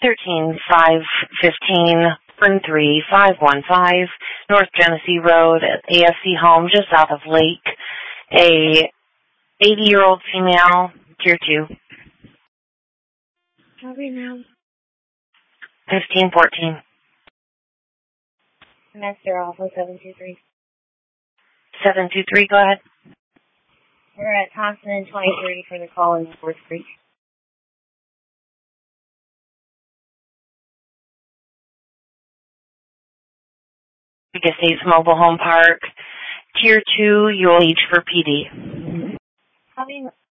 13-515-3515 North Genesee Road at AFC Home, just south of Lake. A 80-year-old female, Tier 2. Copy now. 1514. Master Alpha 723. 723, go ahead. We're at Thompson and 23 for the call in Fourth Creek. Estates Mobile Home Park. Tier 2, you'll age for PD. Copy